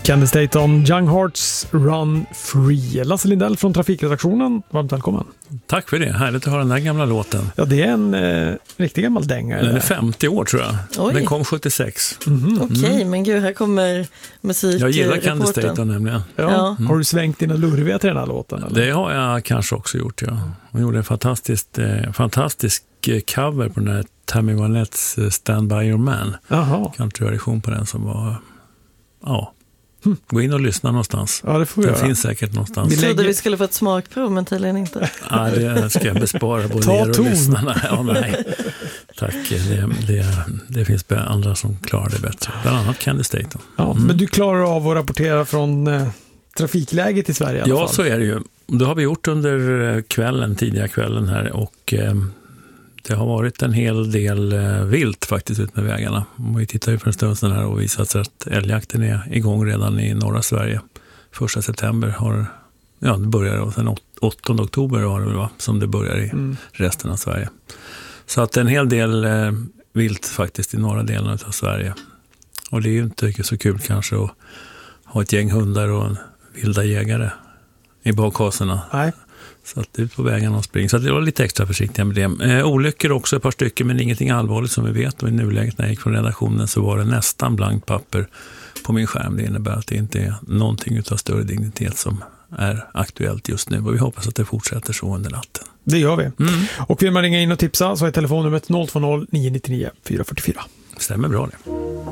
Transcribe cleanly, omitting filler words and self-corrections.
Candy Staton, Young Hearts Run Free. Lasse Lindell från Trafikredaktionen, varmt välkommen. Tack för det, härligt att höra den där gamla låten. Ja, det är en riktigt gammal dänga. Den är 50 år tror jag. Oj. Den kom 76. Okej, men gud, här kommer musik. Jag gillar Candy Staton nämligen. Ja. Har du svängt dina lurviga till den här låten? Eller? Det har jag kanske också gjort, ja. Hon gjorde en fantastisk cover på den här Tammy Wynette's Stand By Your Man. Countryversion på den som var, ja. Gå in och lyssna någonstans. Ja, det får vi den göra. finns säkert någonstans. Vi trodde vi skulle få ett smakprov, men tydligen inte. Ja, det ska jag bespara både er och lyssnarna. Ja, nej. Tack. Det finns andra som klarar det bättre. Bland annat Candy Staton. Ja, men du klarar av att rapportera från trafikläget i Sverige i alla fall. Ja, så är det ju. Det har vi gjort under tidiga kvällen här, och det har varit en hel del vilt faktiskt ut med vägarna. Vi tittar ju för en stund sedan här och visar sig att älgjakten är igång redan i norra Sverige. 1 september det börjar, och sen 8 oktober har det väl, som det börjar i resten av Sverige. Så att en hel del vilt faktiskt i norra delen av Sverige. Och det är ju inte så kul kanske att ha ett gäng hundar och en vilda jägare i bakhaserna. Nej. Så att ut på vägarna och spring. Så att det var lite extra försiktiga med det. Olyckor också, ett par stycken, men ingenting allvarligt som vi vet. Och i nuläget när jag gick från redaktionen så var det nästan blankt papper på min skärm. Det innebär att det inte är någonting utav större dignitet som är aktuellt just nu. Och vi hoppas att det fortsätter så under natten. Det gör vi. Och vill man ringa in och tipsa så är telefonnumret 020 999 444. Stämmer bra det.